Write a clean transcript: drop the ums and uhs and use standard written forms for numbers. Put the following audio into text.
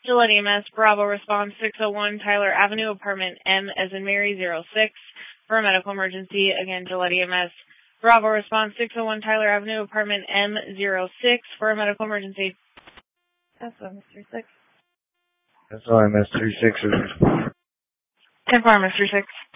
Gillette EMS, Bravo response 601 Tyler Avenue, apartment M as in Mary 06 for a medical emergency. Again, Gillette EMS, Bravo response 601 Tyler Avenue, apartment M06 for a medical emergency. SOMS 36. SOMS 36 is... 10-4, Mr. 6.